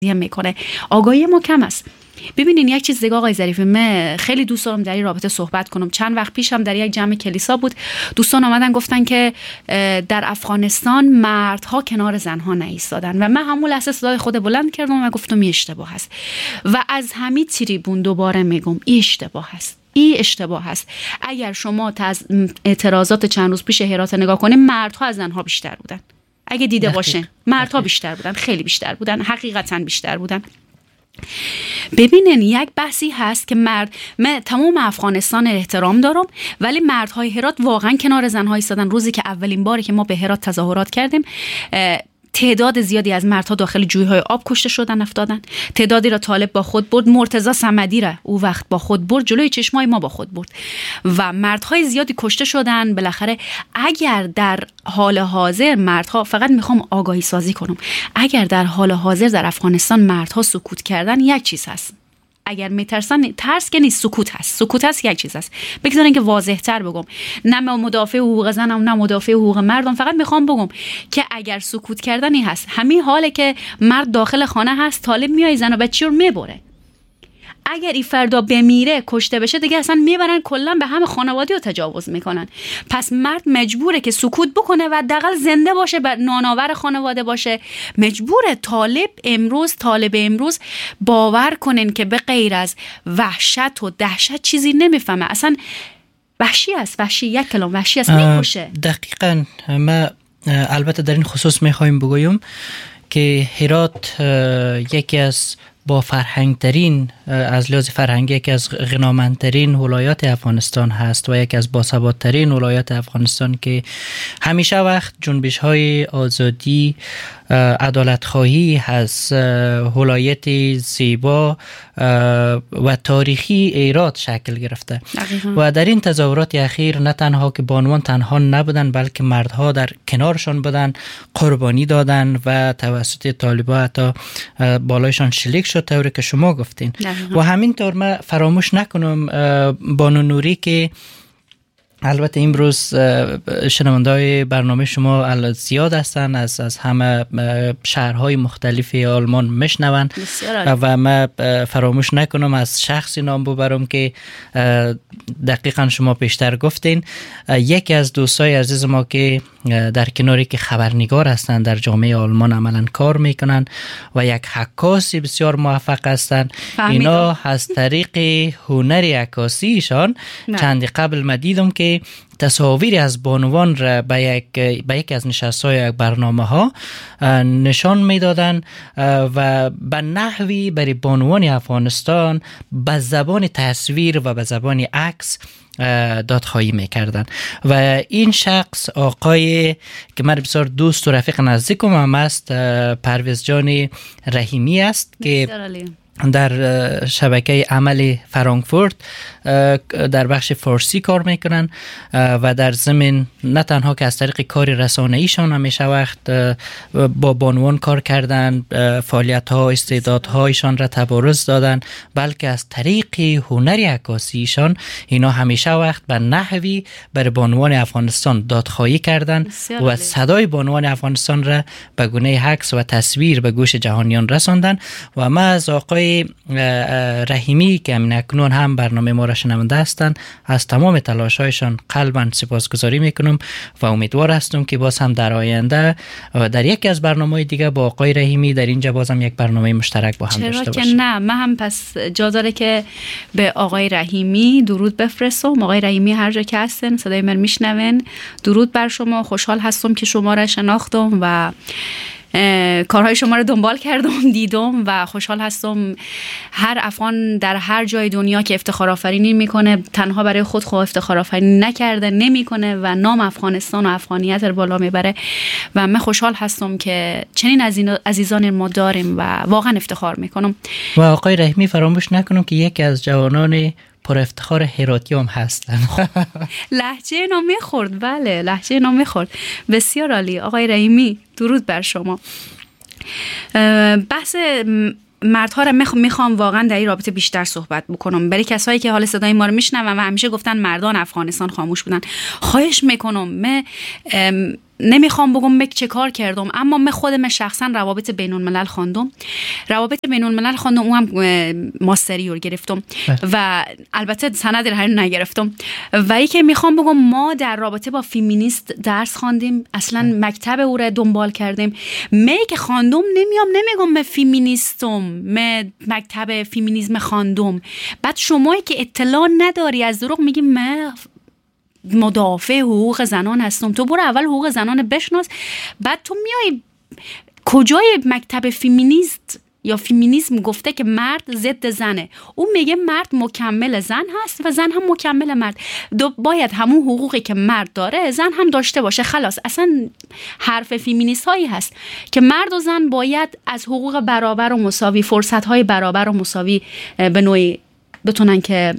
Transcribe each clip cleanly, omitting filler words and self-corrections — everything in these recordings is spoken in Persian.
میکنه. آگاهی ما کم است. ببینین یک چیز دیگه آقای ظریفی، من خیلی دوست دارم در این رابطه صحبت کنم. چند وقت پیش هم در یک جمع کلیسا بود، دوستان آمدن گفتن که در افغانستان مردها کنار زنها نایستادن و من همون لحظه صدای خود بلند کردم و گفتم این اشتباه است و از همین تریبون دوباره میگم این اشتباه است. اگر شما اعتراضات چند روز پیش هرات نگاه کنید، مردها از زنها بیشتر بودن. اگه دیده باشین مردها بیشتر بودن، خیلی بیشتر بودن، حقیقتا بیشتر بودن. ببینین یک بحثی هست که من تمام افغانستان احترام دارم، ولی مردهای هرات واقعا کنار زنها ایستادن. روزی که اولین باری که ما به هرات تظاهرات کردیم، تعداد زیادی از مردها داخل جویهای آب کشته شدن، افتادن. تعدادی را طالب با خود برد، مرتضی صمدی را او وقت با خود برد، جلوی چشمای ما با خود برد و مردهای زیادی کشته شدن. بالاخره اگر در حال حاضر مردها، فقط میخوام آگاهی سازی کنم، اگر در حال حاضر در افغانستان مردها سکوت کردن، یک چیز هست. اگر میترسن، ترس که نیست، سکوت هست یک چیز هست. بگذارین که واضح تر بگم، نه مدافع حقوق زنم نه مدافع حقوق مردم، فقط میخوام بگم که اگر سکوت کردنی هست، همین حاله که مرد داخل خانه هست، طالب میای زن و بچه رو میبره. اگر این فردا بمیره، کشته بشه، دیگه اصلا میبرن کلا به همه خانوادی رو تجاوز میکنن. پس مرد مجبوره که سکوت بکنه و حداقل زنده باشه، بر نانآور خانواده باشه. مجبوره. طالب امروز باور کنین که به غیر از وحشت و دهشت چیزی نمیفهمه. اصلا وحشی است، یک کلام وحشی است، میکشه. دقیقاً. ما البته در این خصوص میخوایم بگویم که هرات یکی از با فرهنگترین، از لحاظ فرهنگی یکی از غنامندترین ولایات افغانستان هست و یکی از باثبات‌ترین ولایات افغانستان که همیشه وقت جنبش‌های آزادی، عدالت خواهی هست. ولایت زیبا و تاریخی ایرات شکل گرفته و در این تظاهرات اخیر نه تنها که بانوان تنها نبودن، بلکه مردها در کنارشان بودن، قربانی دادن و توسط طالبان حتی بالایشان شلیک شد، طوری که شما گفتین. و همینطور من فراموش نکنم بانو نوری که البته امروز شنونده‌های برنامه شما زیاد هستن، از همه شهرهای مختلف آلمان میشنون و من فراموش نکنم از شخصی نام ببرم که دقیقا شما پیشتر گفتین. یکی از دوستای عزیز ما که در کناری که خبرنگار هستند در جامعه آلمان عملا کار میکنن و یک عکاسی بسیار موفق هستند، اینا از طریق هنر عکاسیشان چندی قبل ما دیدم که تصاویری از بانوان را به یکی از نشست‌های یک برنامه ها نشان میدادن و به نحوی برای بانوان افغانستان به زبان تصویر و به زبان عکس دادخواهی میکردن. و این شخص آقای که من بسیار دوست و رفیق نزدیکم هم است، پرویز جان رحیمی است که در شبکه عمل فرانکفورت در بخش فارسی کار میکنن و در ضمن نه تنها که از طریق کار رسانه‌ایشان همیشه وقت با بانوان کار کردن، فعالیت‌ها، استعدادهایشان را تبارز دادن، بلکه از طریق هنر عکاسیشان اینا همیشه وقت به نحوی بر بانوان افغانستان دادخواهی کردن و صدای بانوان افغانستان را به گونه عکس و تصویر به گوش جهانیان رساندن. و ما از آقای رحیمی که همین اکنون هم برنامه ما را شنونده هستند از تمام تلاش‌هایشان قلباً سپاسگزاری میکنم و امیدوار هستم که باز هم در آینده و در یکی از برنامه‌های دیگه با آقای رحیمی در اینجا باز هم یک برنامه مشترک با هم داشته باشیم. نه، من هم پس جا داره که به آقای رحیمی درود بفرستم. آقای رحیمی هر جا که هستن صدای من میشنون، درود بر شما. خوشحال هستم که شما را شناختم و کارهای شما رو دنبال کردم، دیدم و خوشحال هستم. هر افغان در هر جای دنیا که افتخار آفرینی میکنه، تنها برای خود افتخار آفرینی نکرده، نمیکنه و نام افغانستان و افغانیت رو بالا میبره و من خوشحال هستم که چنین عزیزان ما داریم و واقعا افتخار میکنم. و آقای رحیمی فراموش نکنم که یکی از جوانان پر افتخار هراتی هم هستن. لهجه نام میخورد. بله، لهجه نام میخورد. بسیار عالی. آقای رحیمی درود بر شما. بحث مردها رو میخوام واقعا در این رابطه بیشتر صحبت بکنم. برای کسایی که حال صدای ما رو میشنون و همیشه گفتن مردان افغانستان خاموش بودن، خواهش میکنم نمیخوام بگم مک چه کار کردم، اما من خودم شخصا روابط بین الملل خواندم. روابط بین الملل خواندم، اون هم ماستری رو گرفتم و البته سند هر نگرفتم. و ای که میخوام بگم ما در رابطه با فیمینیست درس خواندیم، اصلا مکتب او را دنبال کردیم. می که خواندم نمیگم من فیمینیستم، من مکتب فیمینیسم خواندم. بعد شمایی که اطلاع نداری از دروغ میگی من مدافع حقوق زنان هستم. تو برو اول حقوق زنان بشناس، بعد تو میای کجای مکتب فیمینیست یا فیمینیسم گفته که مرد ضد زنه. اون میگه مرد مکمل زن هست و زن هم مکمل مرد. باید همون حقوقی که مرد داره زن هم داشته باشه. خلاص اصلا حرف فیمینیست هایی هست که مرد و زن باید از حقوق برابر و مساوی، فرصت های برابر و مساوی به نوعی بتونن که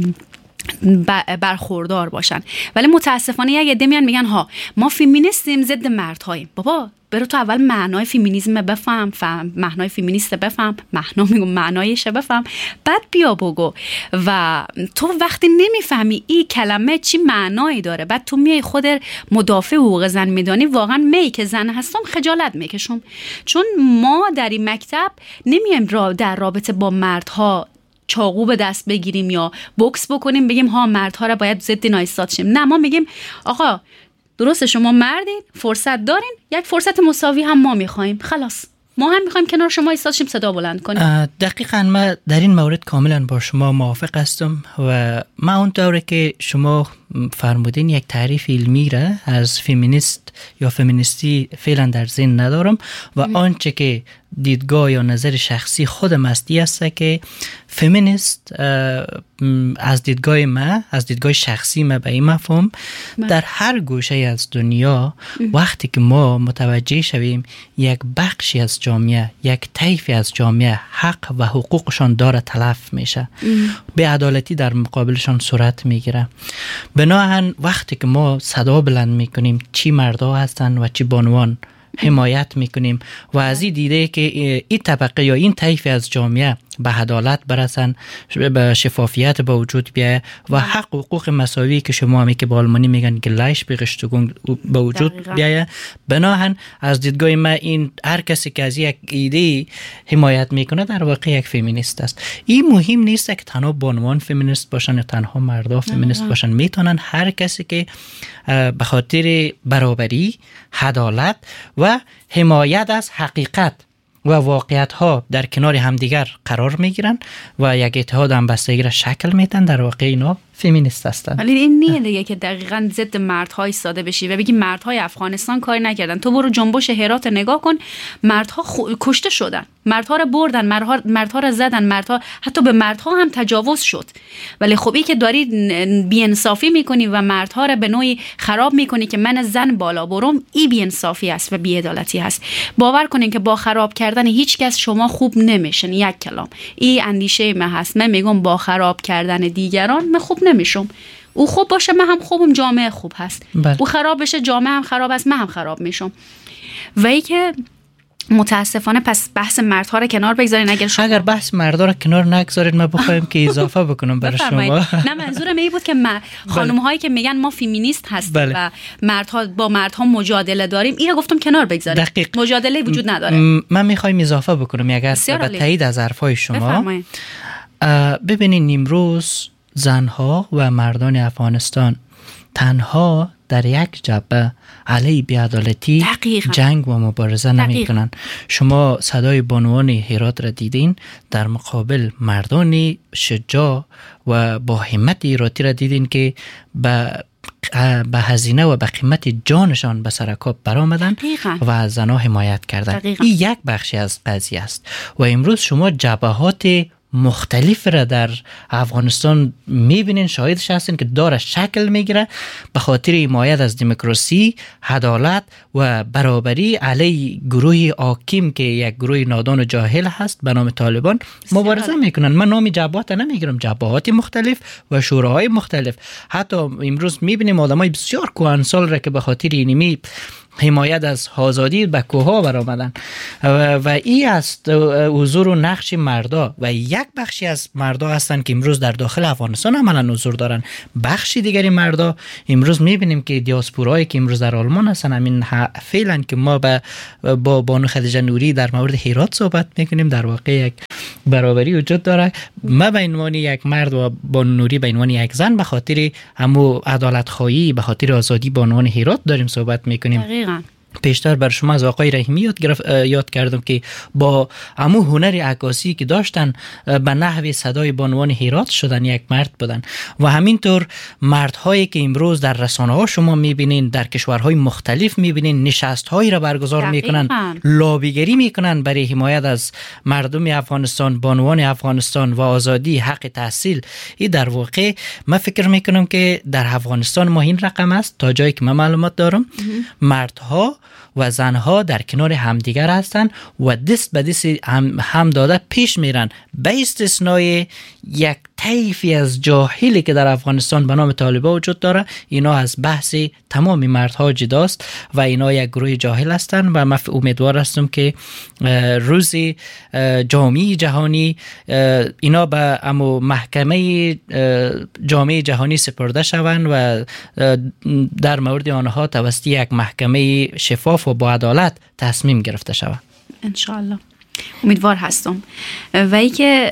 برخوردار باشن. ولی متاسفانه یک عده میان میگن ها ما فیمینیستیم ضد مردهاییم. بابا برو تو اول معنای فیمینیسم بفهم، معنای فیمینیست بفهم، معنایش بفهم، بعد بیا بگو. و تو وقتی نمیفهمی این کلمه چی معنایی داره، بعد تو میای خود مدافع حقوق زن میدانی، واقعا می که زن هستم خجالت میکشم. چون ما در این مکتب نمیایم در رابطه با مردها چاقو به دست بگیریم یا بوکس بکنیم بگیم ها مردها را باید ضد اینا ایستاد شیم. نه، ما میگیم آقا درسته شما مردین، فرصت دارین، یک فرصت مساوی هم ما میخوایم. خلاص ما هم میخوایم کنار شما ایستاد شیم، صدا بلند کنیم. دقیقاً من در این مورد کاملا با شما موافق هستم و من اون طوری که شما فرمودین یک تعریف علمی را از فیمینیست یا فیمینیستی فعلا در ذهن ندارم و آنچه که دیدگاه یا نظر شخصی خودم است که فیمینیست از دیدگاه ما، از دیدگاه شخصی ما به این مفهوم در هر گوشه از دنیا وقتی که ما متوجه شویم یک بخشی از جامعه، یک طیفی از جامعه حق و حقوقشان داره تلف میشه، بی‌عدالتی در مقابلشان صورت میگیره، بناهن وقتی که ما صدا بلند میکنیم چی مردا هستن و چی بانوان حمایت میکنیم و از این دیده که این طبقه یا این طیف از جامعه به عدالت برسن، به شفافیت به وجود بیایه و حق و حقوق مساوی که شما همی که با آلمانی میگن گلایش بگشتگون به وجود بیایه. بناهن از دیدگاه من این هر کسی که از یک ایده حمایت میکنه در واقع یک فیمینیست است. این مهم نیست که تنها بانوان فیمینیست باشن یا تنها مردا فیمینیست باشن، میتونن هر کسی که به خاطر برابری، عدالت و حمایت از حقیقت و واقعیت ها در کنار همدیگر قرار میگیرن و یک اتحاد همبستگی را شکل میدن، در واقع اینا فیمینیست هستن. ولی این نیه دیگه که دقیقاً ضد مردها ایستاده بشی و بگی مردهای افغانستان کاری نکردن. تو برو جنبش هرات نگاه کن، مردها کشته شدن، مردها را بردن، مردها را زدن، مردها حتی به مردها هم تجاوز شد. ولی خب این که داری بی‌انصافی میکنی و مردها را به نوعی خراب میکنی که من زن بالا برم، این بی‌انصافی است و بی‌عدالتی است. باور کنین که با خراب کردن هیچ کس شما خوب نمیشن. یک کلام این اندیشه من هست. من میگم با خراب کردن دیگران من خوب نمیشم. او خوب باشه من هم خوبم، جامعه خوب هست. او خراب بشه جامعه هم خراب است، من هم خراب میشم. و ای که متاسفانه پس بحث مردها رو کنار بگذارین. اگر بحث مردها رو کنار نگذارید ما بخوایم که اضافه بکنم برای شما. نه منظورم این بود که خانم هایی که میگن ما فیمینیست هستیم و مردها با مردها مجادله داریم، اینو گفتم کنار بگذارید. دقیق. مجادله وجود نداره. من میخوایم اضافه بکنم یک از به تایید از حرفای شما. ببینین امروز زنها و مردان افغانستان تنها در یک جبهه علیه بی‌عدالتی جنگ و مبارزه نمی کنن. شما صدای بانوان هرات را دیدین، در مقابل مردان شجاع و با همت هراتی را دیدین که به هزینه و به قیمت جانشان به سرکاب برآمدن و از زنها حمایت کردن. این یک بخشی از قضیه است و امروز شما جبهات مختلف را در افغانستان میبینین، شاهدش هستین که داره شکل میگیره به خاطر حمایت از دموکراسی، عدالت و برابری علیه گروه حاکم که یک گروه نادان و جاهل هست به نام طالبان مبارزه میکنن. من نام جبهات نمیگیرم، جبهات مختلف و شوراهای مختلف. حتی امروز میبینیم آدمای بسیار کهنسال را که به خاطر اینمی حمایت از آزادی به کوها برآمدن و این است حضور و نقش مردا و یک بخشی از مردا هستند که امروز در داخل افغانستان عملا حضور دارن. بخشی دیگری مردا امروز میبینیم که دیاسپورایی که امروز در آلمان هستن، همین فعلا که ما با بانو خدیجه نوری در مورد هرات صحبت میکنیم، در واقع یک برابری وجود داره. ما به عنوان یک مرد و بانو نوری به عنوان یک زن به خاطر همو عدالت خواهی، به خاطر آزادی بانوان هرات داریم صحبت میکنیم. دقیقاً. پیشتر بر شما از آقای رحیمی یاد کردم که با همو هنر عکاسی که داشتن به نحو صدای بانوان هرات شدن یک مرد بودن. و همینطور مردهایی که امروز در رسانه ها شما میبینین، در کشورهای مختلف میبینین نشست هایی را برگزار میکنن، لابیگری میکنن برای حمایت از مردم افغانستان، بانوان افغانستان و آزادی، حق تحصیل. این در واقع من فکر میکنم که در افغانستان ما این رقم است، تا جایی که من معلومات دارم، مردها و زنها در کنار همدیگر هستند و دست به دست هم داده پیش میرن، به استثنای یک طیفی از جاهلی که در افغانستان به نام طالبان وجود داره. اینا از بحث تمام مردها جداست و اینا یک گروه جاهل هستند و من امیدوار هستم که روز جامعه جهانی اینا به محکمه جامعه جهانی سپرده شوند و در مورد آنها توسط یک محکمه شفاف و با عدالت تصمیم گرفته شود. انشاءالله امیدوار هستم. و ای که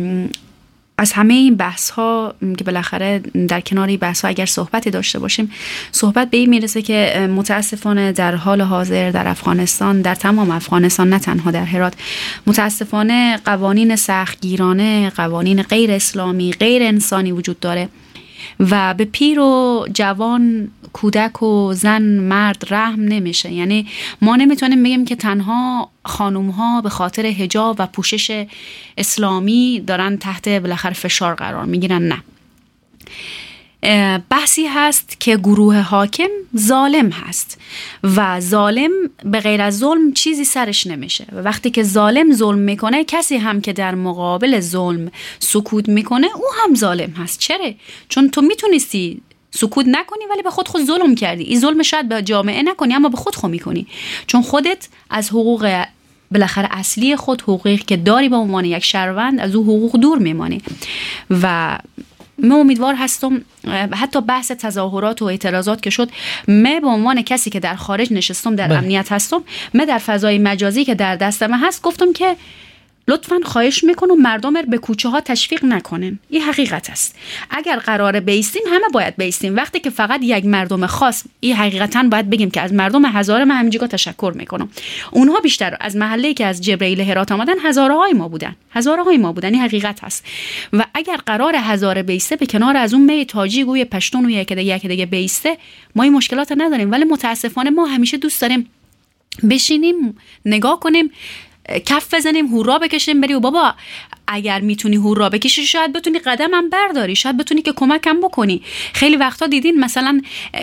از همه این بحث ها که بالاخره در کنار این بحث ها اگر صحبتی داشته باشیم، صحبت به این میرسه که متاسفانه در حال حاضر در افغانستان، در تمام افغانستان، نه تنها در هرات، متاسفانه قوانین سختگیرانه، قوانین غیر اسلامی، غیر انسانی وجود داره و به پیر و جوان، کودک و زن، مرد رحم نمیشه. یعنی ما نمیتونیم بگیم که تنها خانوم ها به خاطر حجاب و پوشش اسلامی دارن تحت بالاخره فشار قرار میگیرن. نه، بحثی هست که گروه حاکم ظالم هست و ظالم به غیر از ظلم چیزی سرش نمیشه و وقتی که ظلم میکنه، کسی هم که در مقابل ظلم سکوت میکنه او هم ظالم هست. چرا؟ چون تو میتونستی سکوت نکنی ولی به خود ظلم کردی. این ظلم شاید به جامعه نکنی اما به خود میکنی، چون خودت از حقوق بالاخره اصلی خود، حقوقی که داری به عنوان یک شهروند، از او حقوق دور میمانی. و من امیدوار هستم حتی بحث تظاهرات و اعتراضات که شد، من به عنوان کسی که در خارج نشستم، در امنیت هستم، من در فضای مجازی که در دستم هست گفتم که لطفاً خواهش میکنم مردم به کوچه ها تشویق نکنن. این حقیقت است. اگر قراره بیستیم همه باید بیستیم. وقتی که فقط یک مردم خاص، این حقیقتاً باید بگیم که از مردم هزاره من همینجا تشکر میکنم. اونها بیشتر از محله‌ای که از جبرئیل هرات آمدن هزارهای ما بودن. این حقیقت هست. و اگر قرار هزاره بیسته به کنار از اون می تاجی گوی پشتون و یک دیگه بیسته، ما این مشکلات نداریم. ولی متاسفانه ما همیشه دوست داریم بشینیم نگاه کنیم، کف بزنیم، هورا بکشیم، بری و بابا اگر میتونی هورا بکشی شاید بتونی قدمم برداری، شاید بتونی که کمکم بکنی. خیلی وقتا دیدین مثلا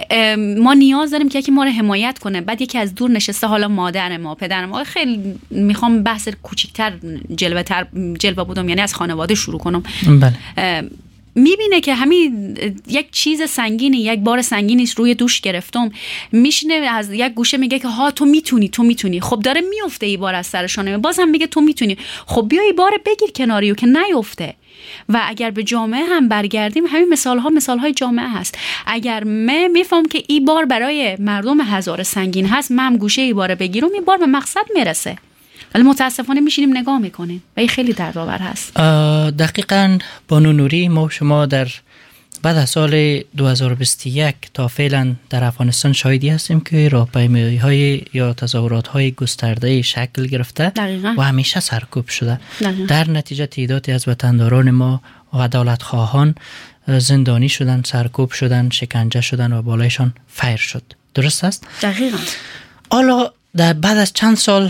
ما نیاز داریم که یکی ما رو حمایت کنه، بعد یکی از دور نشسته، حالا مادر ما، پدر ما، خیلی میخوام بحث کوچیک‌تر جلوه بودم، یعنی از خانواده شروع کنم. بله. میبینه که همین یک چیز سنگینی، یک بار سنگینی روی دوش گرفتم، میشینه از یک گوشه میگه که ها تو میتونی. خب داره میفته این بار از سرشانه، بازم میگه تو میتونی. خب بیا این بار بگیر کناریو که نیفته. و اگر به جامعه هم برگردیم، همین مثالهای جامعه هست. اگر من میفهم که این بار برای مردم هزار سنگین هست، من هم گوشه این بار بگیرم، این بار به مقصد میرسه. ولی متاسفانه میشینیم نگاه میکنیم و این خیلی دردآور هست. دقیقاً بانو نوری، ما شما در بعد از سال 2021 تا فعلا در افغانستان شاهدی هستیم که راهپیمایی‌های یا تظاهرات‌های گسترده شکل گرفته. دقیقاً. و همیشه سرکوب شده. دقیقاً. در نتیجه تعدادی از وطنداران ما و عدالت خواهان زندانی شدن، سرکوب شدن، شکنجه شدن و بالایشان فیر شد. درست است؟ دقیقاً. حالا در بعد از چند سال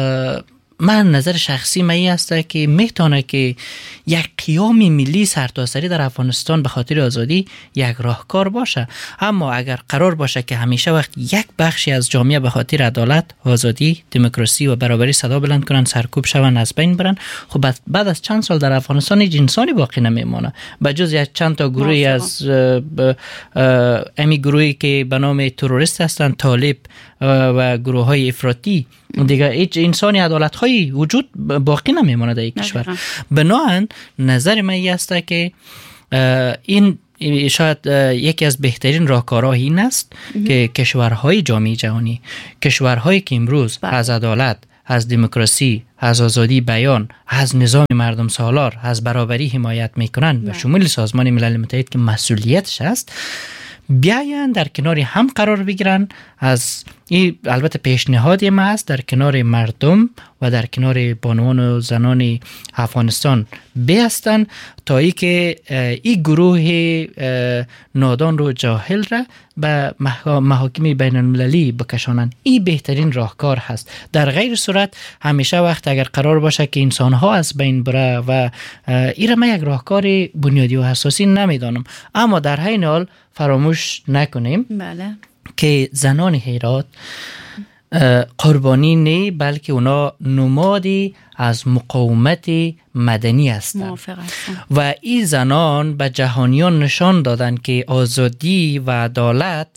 من نظر شخصی من است که میتونه که یک قیام ملی سرتاسری در افغانستان به خاطر آزادی یک راهکار باشه، اما اگر قرار باشه که همیشه وقت یک بخشی از جامعه به خاطر عدالت، آزادی، دموکراسی و برابری صدا بلند کنن، سرکوب شون، از بین برن، خب بعد از چند سال در افغانستان هیچ انسانی باقی نمیمونه بجز یک چند تا گروهی از امی گروهی که به نام تروریست هستند، طالب و گروه های افراطی دیگه هیچ انسانی عدالت هایی وجود باقی نمیمونه در یک کشور. بنابراین نظر من است که این شاید یکی از بهترین راهکارها این است که کشورهای جامعه جهانی، کشورهایی که امروز از عدالت، از دموکراسی، از آزادی بیان، از نظام مردم سالار، از برابری حمایت میکنن به شمول سازمان ملل متحد که مسئولیتش است، بیاین در کنار هم قرار بگیرن. از این البته پیشنهادی ما است در کنار مردم و در کنار بانوان و زنان افغانستان بیستن تا ای که این گروه نادان رو جاهل را به محاکم بین المللی بکشانن. این بهترین راهکار هست. در غیر صورت همیشه وقت اگر قرار باشه که انسان ها از بین بره و این را من یک راهکار بنیادی و اساسی نمیدانم. اما در حین حال فراموش نکنیم که زنان هرات قربانی نه، بلکه اونا نمادی از مقاومت مدنی هستند و این زنان به جهانیان نشان دادن که آزادی و عدالت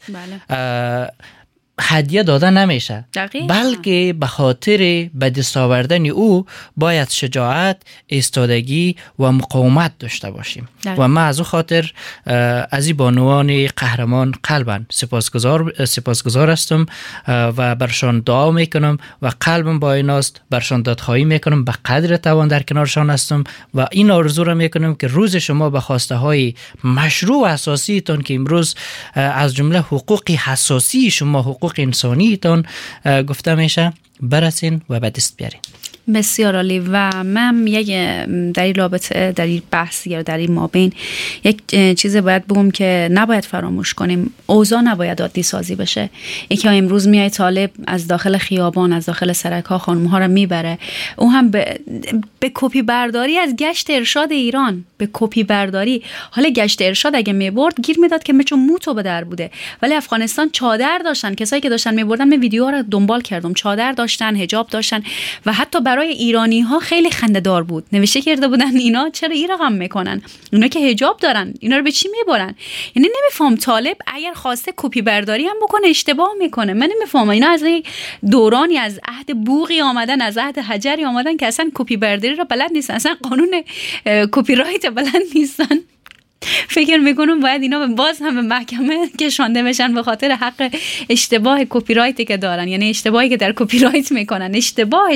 هدیه داده نمیشه، بلکه به خاطر به دست آوردن او باید شجاعت، ایستادگی و مقاومت داشته باشیم. و من از او خاطر از این بانوان قهرمان قلباً سپاسگزار هستم و برشان دعا میکنم و قلبم با ایناست، برشان دادخواهی میکنم، به قدر توان در کنارشان هستم و این آرزو را میکنم که روز شما به خواسته های مشروع و اساسی تان که امروز از جمله حقوق حساسی شما، حقوق انسانی تان گفته میشه، برسین و به دست بیارین. بسیار عالی. و من یک در این رابطه، در این بحث یا در این مابین یک چیز باید بگم که نباید فراموش کنیم. اوضاع نباید عادی سازی بشه. یکی امروز میای طالب از داخل خیابان، از داخل سرک‌ها خانم‌ها رو میبره، اون هم به کپی برداری از گشت ارشاد ایران، به کپی برداری. حالا گشت ارشاد اگه میبرد گیر میداد که چون موتو به در بوده، ولی افغانستان چادر داشتن. کسایی که داشتن میبردن، من ویدیوها رو دنبال کردم، چادر داشتن، حجاب داشتن و حتی برای ایرانی ها خیلی خنده‌دار بود. نوشته کرده بودن اینا چرا این رقم میکنن؟ اینا که حجاب دارن، اینا رو به چی میبرن؟ یعنی نمیفهم طالب اگر خواسته کپی برداری هم بکنه اشتباه میکنه. من نمیفهمم اینا از دورانی از عهد بوقی آمدن، از عهد حجری آمدن که اصلا کپی برداری رو بلد نیستن، اصلا قانون کپی رایت بلد نیستن. فکر میکنم باید اینا باز هم به محکمه کشانده بشن به خاطر حق اشتباه کپی رایتی که دارن، یعنی اشتباهی که در کپی رایت میکنن. اشتباه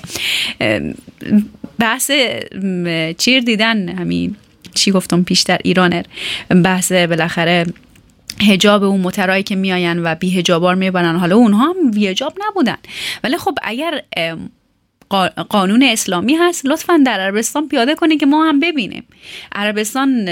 بحث چیر دیدن، همین چی گفتم پیشتر، ایرانر، بحث بالاخره حجاب اون مترایی که میاین و بی حجابار میبرن. حالا اونها هم بی حجاب نبودن، ولی خب اگر قانون اسلامی هست لطفاً در عربستان پیاده کنه که ما هم ببینیم. عربستان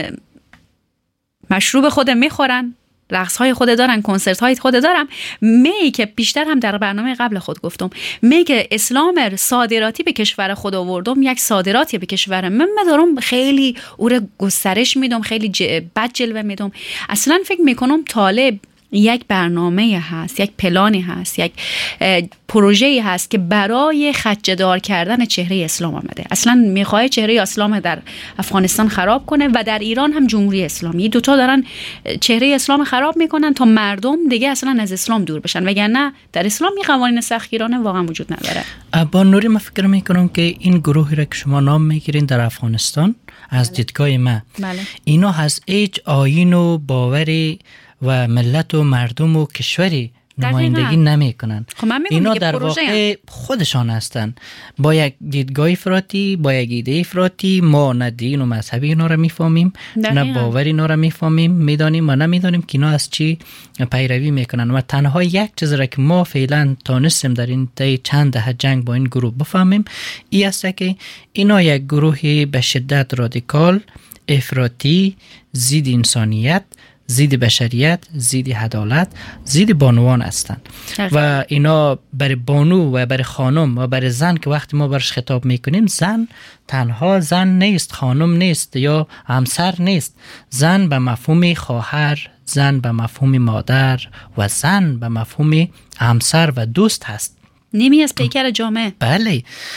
مشروب خود میخورن، رقص های خود دارن، کنسرت های خود دارن. می که بیشتر هم در برنامه قبل خود گفتم، می که اسلام صادراتی به کشور خود آوردم، یک صادراتی به کشور من دارم، خیلی او رو گسترش میدم، خیلی بد جلوه میدم. اصلا فکر میکنم طالب یک برنامه هست، یک پلانی هست، یک پروژه‌ای هست که برای خدشه‌دار کردن چهره اسلام آمده. اصلا میخواد چهره اسلام در افغانستان خراب کنه و در ایران هم جمهوری اسلامی. دوتا دارن چهره اسلام خراب میکنن تا مردم دیگه اصلا از اسلام دور بشن، وگرنه در اسلام این قوانین سختگیرانه واقعا وجود نداره. با نوری من فکر میکنم که این گروهی را که شما نام میگیرین در افغانستان از دیدگاه من اینا از هیچ آیین و باوری و ملت و مردم و کشوری نمایندگی نمی کنن. اینا در واقع خودشان هستن با یک دیدگاه افراطی، با یک ایده افراطی. ما نه دین و مذهبی اینا را میفهمیم، نه باوری اینا را میفهمیم، میدانیم و نمیدانیم که اینا از چی پیروی میکنن. و تنها یک چیز را که ما فعلا تانستیم در این چند دهه جنگ با این گروه بفهمیم این است که اینا یک گروه به شدت رادیکال، افراطی، ضد انسانیت، ضد بشریت، ضد عدالت، ضد بانوان هستند. و اینا برای بانو و برای خانم و برای زن که وقتی ما برش خطاب میکنیم، زن تنها زن نیست، خانم نیست یا همسر نیست. زن به مفهوم خواهر، زن به مفهوم مادر و زن به مفهوم همسر و دوست هست. نیمی از پیکر جامعه. بله.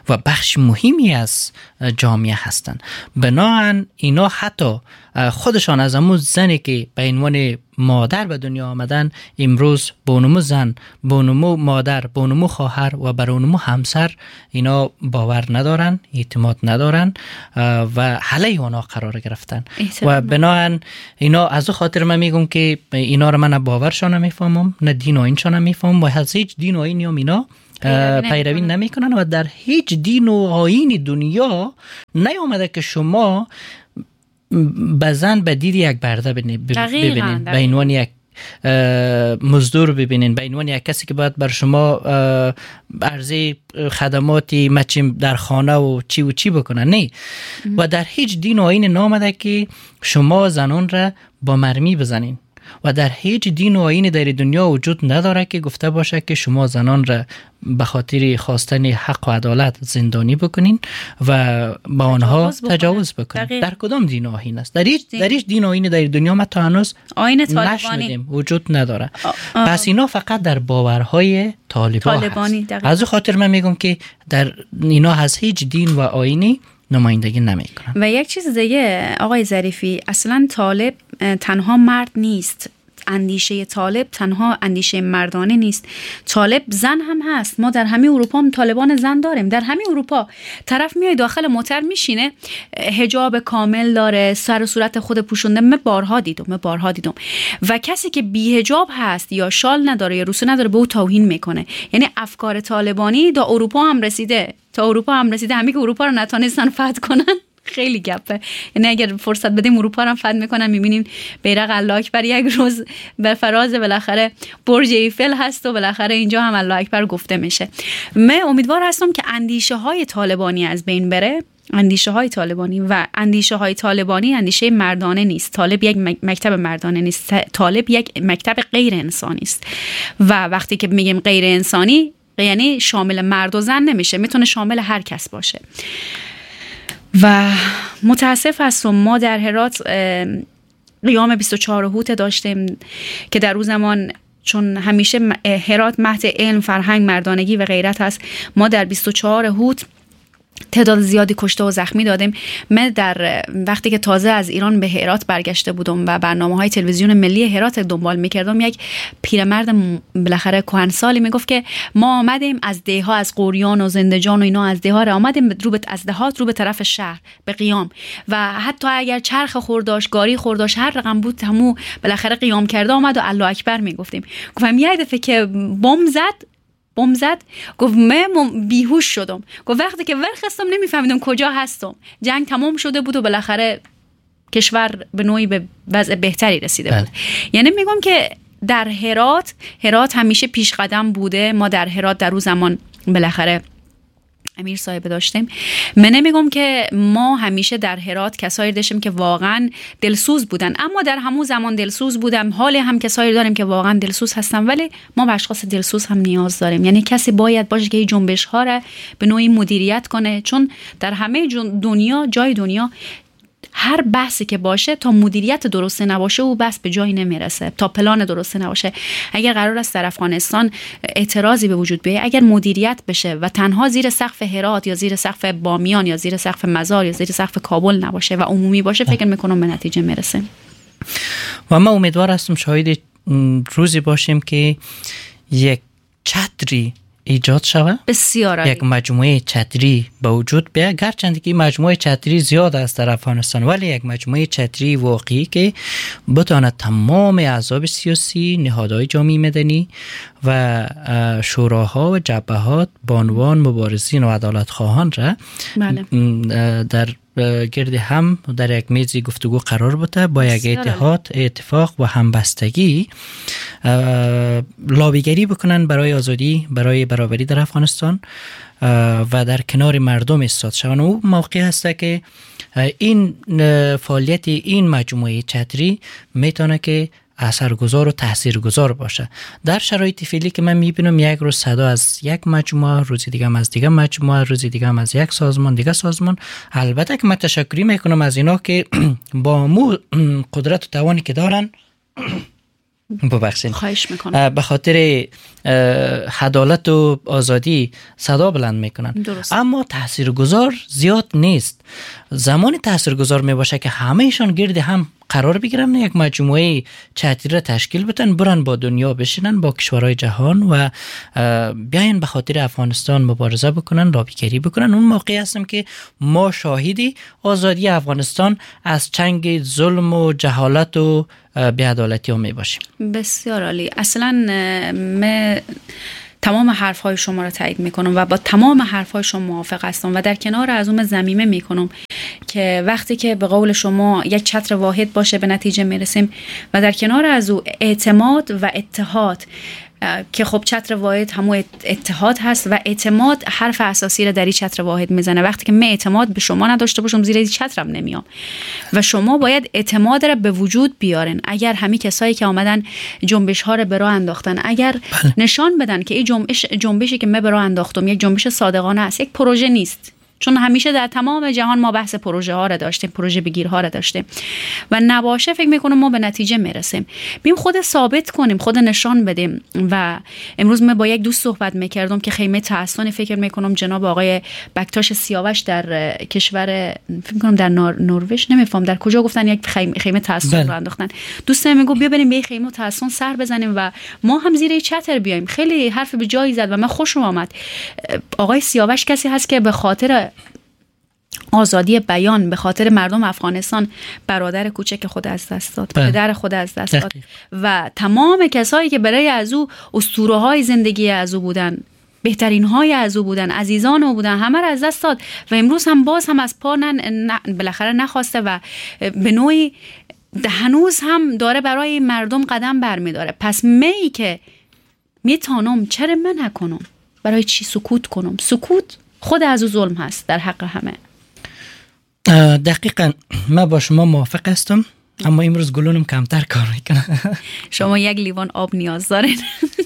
و بخش مهمی از جامعه هستند. بناهن اینا حتی خودشان از همون زنی که به عنوان مادر به دنیا آمدن امروز به عنوان زن، به عنوان مادر، به عنوان خواهر و به عنوان همسر اینا باور ندارن، اعتماد ندارن و علیه اونا قرار گرفتن. و بناهن اینا از خاطر من میگم که اینا رو من نه باورشان نمیفهمم، نه دین و آیینشان نمیفهمم و از هیچ دین و آیینی هم اینا پیروی نمیکنن و در هیچ دین و آیین دنیا نیامده که شما بزن به دید یک برده ببینید، به عنوان یک مزدور ببینین، به عنوان یک کسی که باید بر شما عرضه خدماتی مچیم در خانه و چی بکنن. نه. و در هیچ دین و آیین نامده که شما زنان را با مرمی بزنین و در هیچ دین و آیین در دنیا وجود نداره که گفته باشه که شما زنان را به خاطر خواستن حق و عدالت زندانی بکنین و با آنها تجاوز بکنین. در کدام دین و آیین است؟ در هیچ دین و آیین در دنیا ما تا هنوز نشنیدیم، وجود نداره. پس اینا فقط در باورهای طالبانی هست. از خاطر من میگم که در اینا از هیچ دین و آیینی نمایندگی نمیکنن. و یک چیز دیگه آقای ظریفی، اصلا طالب تنها مرد نیست، اندیشه طالب تنها اندیشه مردانه نیست، طالب زن هم هست. ما در همه اروپا هم طالبان زن داریم. در همه اروپا طرف میای داخل موتر میشینه، حجاب کامل داره، سر و صورت خود پوشونده. من بارها دیدم و کسی که بی حجاب هست یا شال نداره یا روسو نداره به او توهین میکنه. یعنی افکار طالبانی تا اروپا هم رسیده. همه که اروپا رو نتونستن فتح کنن. خیلی گپه. یعنی اگر فرصت بدیم اروپا رو هم فتح میکنن، میبینیم بیرق الله اکبر یک روز به فراز بالاخره برج ایفل هست و بالاخره اینجا هم الله اکبر گفته میشه. من امیدوار هستم که اندیشه های طالبانی از بین بره. اندیشه های طالبانی اندیشه مردانه نیست. طالب یک مکتب مردانه نیست، طالب یک مکتب غیر انسانی است. و وقتی که میگیم غیر انسانی یعنی شامل مرد و زن نمیشه، میتونه شامل هر کس باشه. و متاسف هستم ما در هرات قیام 24 هوت داشتیم که در اون زمان چون همیشه هرات مهد علم، فرهنگ، مردانگی و غیرت هست، ما در 24 هوت تعداد زیادی کشته و زخمی دادیم. من در وقتی که تازه از ایران به هرات برگشته بودم و برنامه‌های تلویزیون ملی هرات دنبال می‌کردم، یک پیرمرد بالاخره کهنسالی میگفت که ما آمدیم از دهها، از قوریان و زندجان و اینا، از دهها را آمدیم از دهات رو به طرف شهر به قیام و حتی اگر چرخ خورداش، گاری خورداش، هر رقم بود همو بالاخره قیام کرده آمد و الله اکبر میگفتیم. گفتم یه دفعه که بمب زد گفت من بیهوش شدم. گفت وقتی که ورخستم نمیفهمیدم کجا هستم. جنگ تمام شده بود و بالاخره کشور به نوعی به وضع بهتری رسیده بود. یعنی میگم که در هرات همیشه پیش قدم بوده. ما در هرات در اون زمان بالاخره امیر صاحب داشتیم. من نمیگم که ما همیشه در هرات کسایی داشتیم که واقعا دلسوز بودن، اما در همون زمان دلسوز بودم. حال هم کسایی داریم که واقعا دلسوز هستن، ولی ما به اشخاص دلسوز هم نیاز داریم. یعنی کسی باید باشه که این جنبش ها را به نوعی مدیریت کنه، چون در همه جای دنیا هر بحثی که باشه تا مدیریت درست نباشه او بحث به جایی نمیرسه، تا پلان درست نباشه. اگر قرار است در افغانستان اعتراضی به وجود بیاید، اگر مدیریت بشه و تنها زیر سقف هرات یا زیر سقف بامیان یا زیر سقف مزار یا زیر سقف کابل نباشه و عمومی باشه، فکر میکنم به نتیجه میرسه. و ما امیدوار هستم شاهد روزی باشیم که یک چتری ایجاد شود، بسیار یک مجموعه چتری به وجود بیاید. گرچند که مجموعه چتری زیاد است در افغانستان، ولی یک مجموعه چتری واقعی که بتواند تمام احزاب سیاسی، نهادهای جامعه مدنی و شوراها و جبهات به عنوان مبارزین و عدالت خواهان را در گرد هم در یک میز گفتگو قرار بوده، با یک اتحاد، اتفاق و همبستگی لابیگری بکنن برای آزادی، برای برابری در افغانستان و در کنار مردم ایستاد شوند. او موقع هست که این فعالیت این مجموعه چتری میتونه که اثرگذار و تاثیرگذار باشه. در شرایط فعلی که من میبینم یک روز صدا از یک مجموعه، روزی دیگه هم از دیگه مجموعه، روزی دیگه هم از یک سازمان دیگه سازمان. البته که من تشکری میکنم از اینا که با مو قدرت و توانی که دارن ببخشید. خواهش میکنم. به خاطر عدالت و آزادی صدا بلند میکنن. درست. اما تاثیرگذار زیاد نیست. زمانی تاثیرگذار میباشه که همهشان گرد هم قرار بگیرن، یک مجموعه چتری را تشکیل بدن، برن با دنیا بشینن، با کشورهای جهان و بیاین به خاطر افغانستان مبارزه بکنن، لابیگری بکنن. اون موقع هستیم که ما شاهدی آزادی افغانستان از چنگ ظلم و جهالت و بی‌عدالتی ها می باشیم. بسیار عالی. اصلا من تمام حرفهای شما را تایید میکنم و با تمام حرفهای شما موافق هستم و در کنار از اون ضمیمه میکنم که وقتی که به قول شما یک چتر واحد باشه به نتیجه میرسیم و در کنار از اون اعتماد و اتحاد که خب چتر واحد همون اتحاد هست و اعتماد حرف اساسی را در این چتر واحد میزنه. وقتی که من اعتماد به شما نداشته باشم زیر این چترم نمیام و شما باید اعتماد را به وجود بیارن. اگر همین کسایی که آمدن جنبش ها را به راه انداختن اگر نشان بدن که این جنبشی که من به راه انداختم یک جنبش صادقانه است، یک پروژه نیست، چون همیشه در تمام جهان ما بحث پروژه ها را داشتیم، پروژه بگیرها را داشتیم و نباشه فکر میکنم ما به نتیجه میرسیم. بیم خود ثابت کنیم، خود نشان بدیم. و امروز من با یک دوست صحبت میکردم که خیمه تحصن فکر میکنم جناب آقای بکتاش سیاوش در کشور فکر میکنم در نروژ، نمیفهم در کجا، گفتن یک خیمه تحصن رو انداختن. دوستم میگه بیا بریم به خیمه تحصن سر بزنیم و ما هم زیر چتر بیایم. خیلی حرف به جایی زد و من خوشم آمد. آقای سیاوش کسی هست که به خاطر آزادی بیان، به خاطر مردم افغانستان برادر کوچک خود از دست داد، پدر خود از دست داد و تمام کسایی که برای از او اسطوره های زندگی از او بودن، بهترین های از او بودن، عزیزان او بودن، همه را از دست داد و امروز هم باز هم از پا بالاخره نخواسته و به نوعی هنوز هم داره برای مردم قدم برمیداره. پس می که میتونم چرا من نکنم؟ برای چی سکوت کنم؟ سکوت خود از او ظلم هست در حق همه. دقیقاً من با شما موافق هستم، اما امروز گلونم کمتر کار میکنه. شما یک لیوان آب نیاز دارین.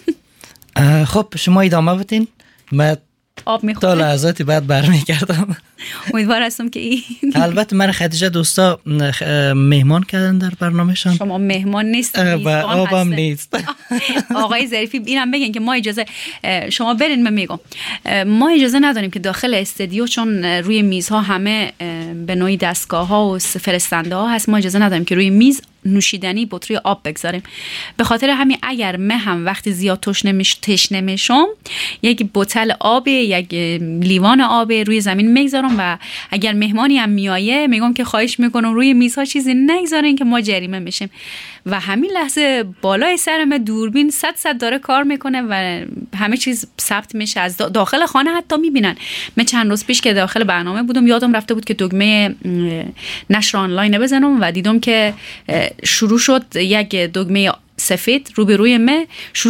خب شما ادامه بدین، من آب میخورم تا لحظاتی بعد برمیگردم. امیدوار هستم که این البته من خدیجه دوستا مهمان کردن در برنامهشان. شما مهمان نیست و آبم نیست. آقای ظریفی اینم بگن که ما اجازه، شما برین من میگم ما اجازه نداریم که داخل استودیو، چون روی میزها همه به نوعی دستگاه ها و فرستنده ها هست، ما اجازه نداریم که روی میز نوشیدنی بطری آب بگذاریم. به خاطر همین اگر من هم وقتی زیاد تشنه میشم یک بوتل آب، یک لیوان آب روی زمین میگذارم و اگر مهمانی هم میایه میگم که خواهش میکنم روی میزها چیزی نگذارین که ما جریمه میشیم. و همین لحظه بالای سرم دوربین 100 داره کار میکنه و همه چیز ثبت میشه از داخل خانه، حتی میبینن. من چند روز پیش که داخل برنامه بودم یادم رفته بود که دکمه نشر آنلاین بزنم و دیدم که شروع شد یک دکمه سفید روبروی من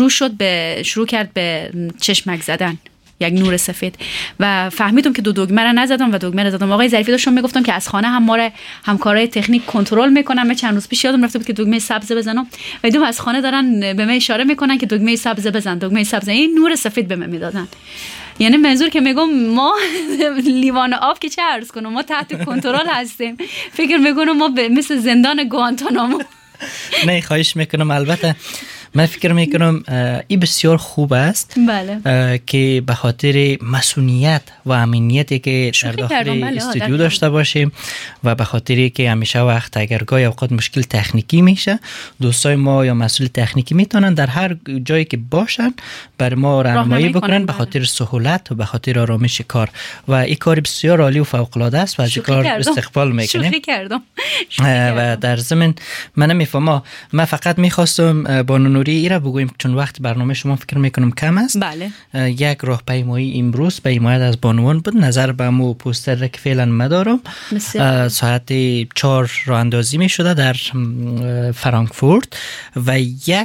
شروع کرد به چشمک زدن، یک نور سفید و فهمیدم که دو دکمه را نزدم و دکمه را زدم. آقای ظریفی داشتم میگفتم که از خانه هم ما را همکارای تکنیک کنترل میکنن. من چند روز پیش یادم رفته بود که دکمه سبز بزنم و دیدم از خانه دارن به من اشاره میکنن که دکمه سبز بزن، دکمه سبز. این نور سفید به من میدادن. یعنی منظور که میگم ما لیوان آب که چه عرض کنم، ما تحت کنترل هستیم. فکر میکنم ما مثل زندان گوانتانامو. نه خواهش میکنم. البته من فکر میکنم این بسیار خوب است. بله. که به خاطر مسئولیت و امنیتی که در داخل استودیو داشته باشیم و به خاطر که همیشه وقت اگر گاهی اوقات مشکل تکنیکی میشه، دوستای ما یا مسئول تکنیکی میتونن در هر جایی که باشن بر ما راهنمایی بکنن به خاطر سهولت و به خاطر آرامش کار و این کار بسیار عالی و فوق العاده است و از این کار استقبال میکنیم. شوخی کردم. و در ضمن من نمیفهمم، من فقط میخواستم با نوری ای را بگویم چون وقت برنامه شما فکر میکنم کم است. بله. یک راهپیمایی امروز به حمایت از بانوان بود. نظر به مو پوستر را که فعلا مدارم. ساعت 4 راه اندازی می شده در فرانکفورت و یک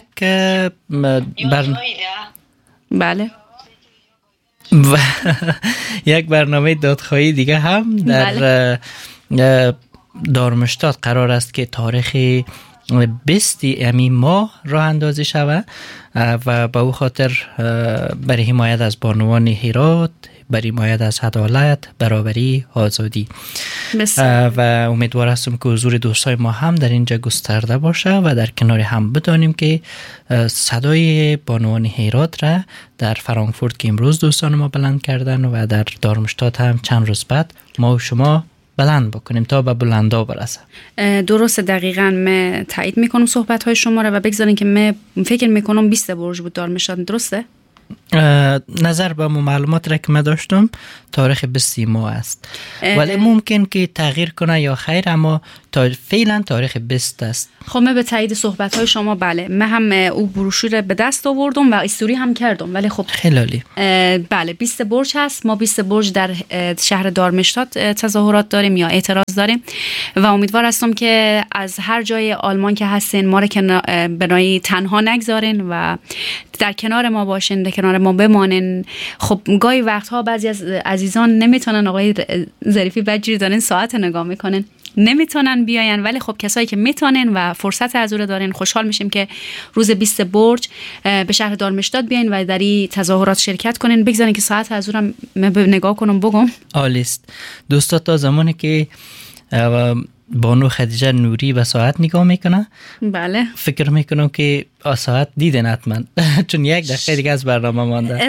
بله و یک برنامه دادخواهی دیگه هم در دارمشتات قرار است که تاریخ 20 امی ماه راه اندازی شود و به او خاطر برای حمایت از بانوان هرات، برای حمایت از عدالت، برابری، آزادی. و امیدوار هستم که حضور دوستای ما هم در اینجا گسترده باشه و در کنار هم بدانیم که صدای بانوان هرات را در فرانکفورت که امروز دوستان ما بلند کردن و در دارمشتات هم چند روز بعد ما و شما بلند بکنیم تا به بلندا برسه. درسته، دقیقاً من تایید میکنم صحبت های شما را و بگذارین که من فکر میکنم 20 برج بود دارمشتات، درسته؟ نظر به معلومات را که من داشتم تاریخ 20 ماه است، ولی ممکن که تغییر کنه یا خیر، اما فعلا تاریخ 20 است. خب من به تایید صحبت های شما بله، من هم او بروشور به دست آوردم و استوری هم کردم، ولی خب خیلی عالی. بله 20 برج هست. ما 20 برج در شهر دارمشتات تظاهرات داریم یا اعتراض داریم و امیدوار هستم که از هر جای آلمان که هستین ما را بنایی تنها نگذارین و در کنار ما باشین، در کنار ما بمانین. خب گاهی وقتها بعضی از عزیزان نمیتونن، آقای ظریفی بجری دارین ساعت نگاه میکنن نمیتونن بیاین، ولی خب کسایی که میتونن و فرصت حضور دارین خوشحال میشیم که روز 20 برج به شهر دارمشتات بیاین و در این تظاهرات شرکت کنین. بگذارین که ساعت حضورم نگاه کنم بگم. عالی است دوستا، تا زمانی که بانو خدیجه نوری به ساعت نگاه میکنه بله فکر میکنم که ساعت دیدن حتما چون 1 دقیقه دیگه از برنامه مانده.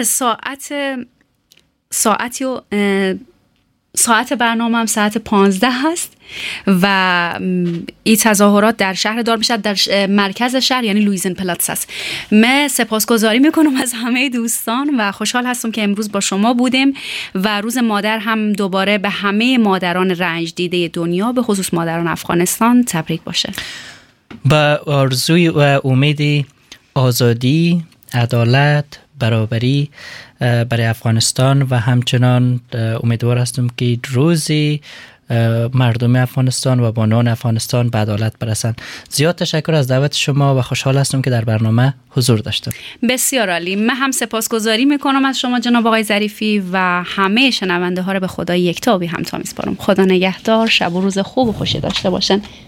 ساعت برنامه هم ساعت 15 هست و این تظاهرات در شهر دارمشتات در مرکز شهر یعنی لویزن پلاتس است. من سپاسگزاری میکنم از همه دوستان و خوشحال هستم که امروز با شما بودیم و روز مادر هم دوباره به همه مادران رنج دیده دنیا به خصوص مادران افغانستان تبریک باشه. با آرزوی و امید آزادی، عدالت، برابری برای افغانستان و همچنان امیدوار هستم که روزی مردم افغانستان و بانوان افغانستان به عدالت برسند. زیاد تشکر از دعوت شما و خوشحال هستم که در برنامه حضور داشتم. بسیار عالی. من هم سپاسگزاری میکنم از شما جناب آقای ظریفی و همه شنونده ها را به خدای یکتا و بی همتا میسپارم. خدا نگهدار، شب و روز خوب و خوشی داشته باشن.